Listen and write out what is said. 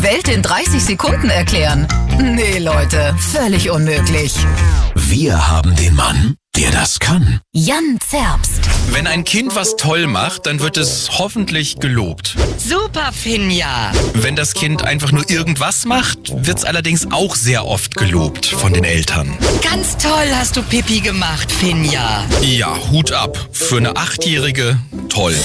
Welt in 30 Sekunden erklären? Nee, Leute, völlig unmöglich. Wir haben den Mann, der das kann. Jan Zerbst. Wenn ein Kind was toll macht, dann wird es hoffentlich gelobt. Super, Finja. Wenn das Kind einfach nur irgendwas macht, wird es allerdings auch sehr oft gelobt von den Eltern. Ganz toll hast du Pipi gemacht, Finja. Ja, Hut ab. Für eine 8-Jährige toll.